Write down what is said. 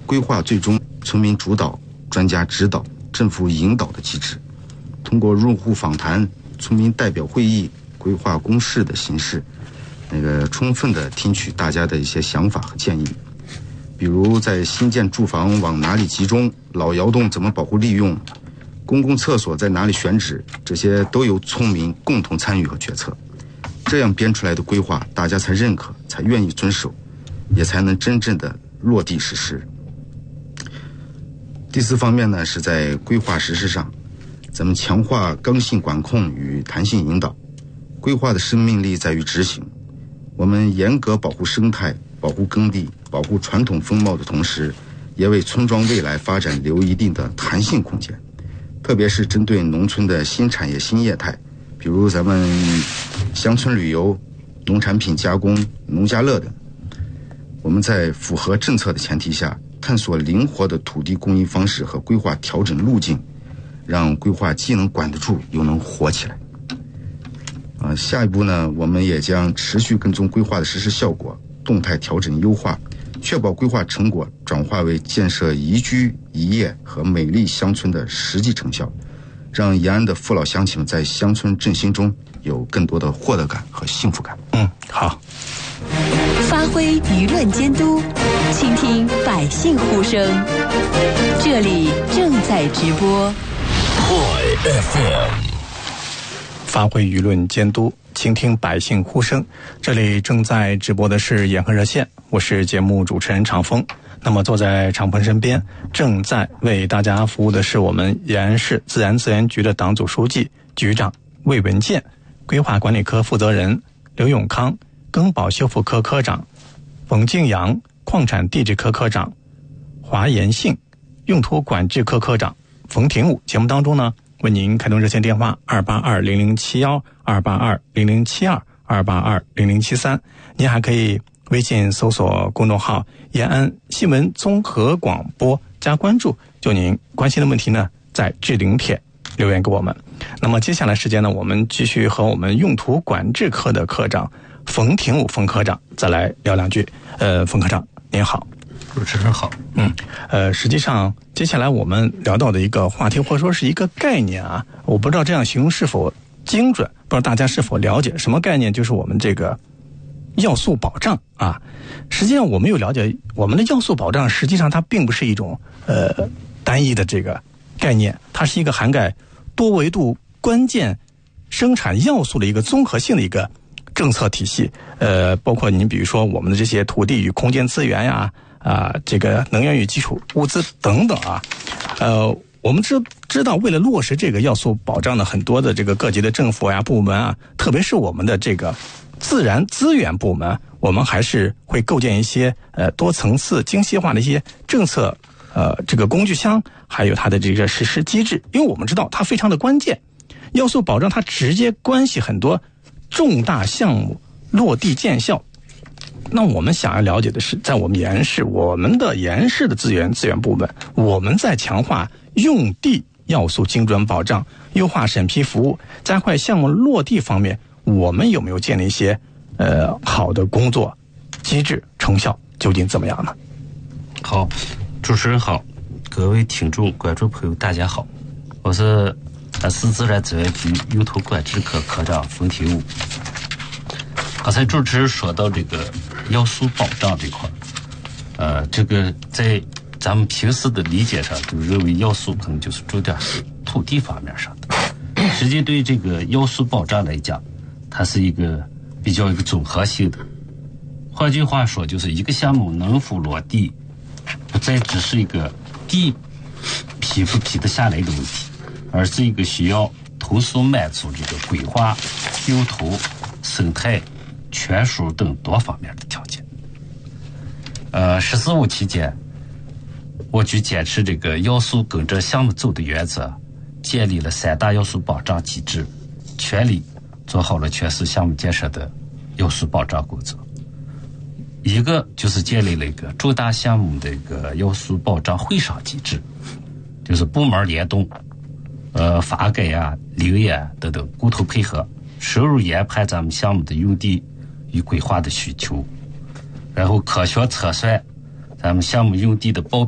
规划最终村民主导、专家指导、政府引导的机制，通过入户访谈、村民代表会议、规划公示的形式，充分的听取大家的一些想法和建议。比如在新建住房往哪里集中，老窑洞怎么保护利用，公共厕所在哪里选址，这些都由村民共同参与和决策。这样编出来的规划，大家才认可，才愿意遵守，也才能真正的落地实施。第4方面呢，是在规划实施上，咱们强化刚性管控与弹性引导。规划的生命力在于执行，我们严格保护生态、保护耕地、保护传统风貌的同时，也为村庄未来发展留一定的弹性空间。特别是针对农村的新产业、新业态，比如咱们乡村旅游、农产品加工、农家乐等，我们在符合政策的前提下，探索灵活的土地供应方式和规划调整路径，让规划既能管得住，又能活起来。下一步呢，我们也将持续跟踪规划的实施效果，动态调整优化，确保规划成果转化为建设宜居宜业和美丽乡村的实际成效，让延安的父老乡亲们在乡村振兴中有更多的获得感和幸福感。 好。 发挥舆论监督，倾听百姓呼声。这里正在直播。 FM。 发挥舆论监督，倾听百姓呼声。这里正在直播的是延河热线，我是节目主持人常峰。那么坐在常鹏身边，正在为大家服务的是我们延安市自然资源局的党组书记、局长魏文健，规划管理科负责人刘永康，耕保修复科科长冯敬阳，矿产地质科科长华延信，用途管制科科长冯廷武。节目当中呢，为您开通热线电话2820071、2820072、2820073。您还可以微信搜索公众号延安新闻综合广播加关注，就您关心的问题呢，在置顶帖留言给我们。那么接下来时间呢，我们继续和我们用途管制科的科长冯廷武冯科长再来聊两句。冯科长您好。 主持人好。 实际上接下来我们聊到的一个话题，或者说是一个概念啊，我不知道这样形容是否精准，不知道大家是否了解什么概念，就是我们这个要素保障啊。实际上我们有了解，我们的要素保障实际上它并不是一种单一的这个概念，它是一个涵盖多维度关键生产要素的一个综合性的一个政策体系。包括您比如说我们的这些土地与空间资源呀，这个能源与基础物资等等啊。我们知道为了落实这个要素保障呢，很多的这个各级的政府呀、部门啊，特别是我们的这个自然资源部门，我们还是会构建一些多层次精细化的一些政策这个工具箱，还有它的这个实施机制。因为我们知道它非常的关键，要素保障它直接关系很多重大项目落地见效。那我们想要了解的是，在我们延安市，我们的延安市的资源部门，我们在强化用地要素精准保障、优化审批服务、加快项目落地方面，我们有没有建立一些好的工作机制？成效究竟怎么样呢？ 好，主持人好，各位听众、观众朋友，大家好，我是市自然资源局用途管制科科长冯廷武。刚才主持人说到这个要素保障这块，这个在咱们平时的理解上，就认为要素可能就是重点是土地方面上的。实际对这个要素保障来讲，它是一个比较一个综合性的。换句话说，就是一个项目能否落地，不再只是一个地批不批得下来的问题，而是一个需要同时满足这个规划、用途、生态、权属等多方面的条件。十四五期间，我局坚持这个要素跟着项目走的原则，建立了3大要素保障机制，全力做好了全市项目建设的要素保障工作。一个就是建立了一个重大项目的一个要素保障会商机制，就是部门联动，发改啊、领研等等共同配合，深入研判咱们项目的用地与规划的需求，然后科学测算咱们项目用地的报